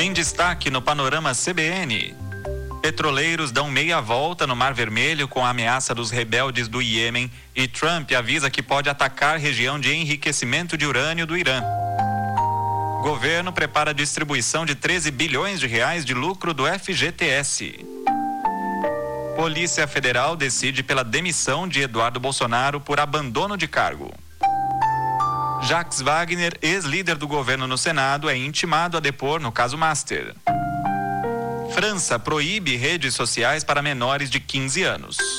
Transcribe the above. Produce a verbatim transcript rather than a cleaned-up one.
Em destaque no Panorama C B N. Petroleiros dão meia volta no Mar Vermelho com a ameaça dos rebeldes do Iêmen e Trump avisa que pode atacar região de enriquecimento de urânio do Irã. Governo prepara a distribuição de treze bilhões de reais de lucro do F G T S. Polícia Federal decide pela demissão de Eduardo Bolsonaro por abandono de cargo. Jacques Wagner, ex-líder do governo no Senado, é intimado a depor no caso Master. França proíbe redes sociais para menores de quinze anos.